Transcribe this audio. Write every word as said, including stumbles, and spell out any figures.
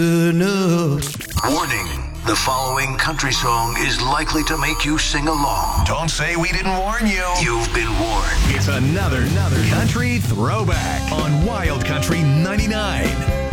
enough. Warning, the following country song is likely to make you sing along. Don't say we didn't warn you. You've been warned. It's another, another country throwback on Wild Country ninety-nine.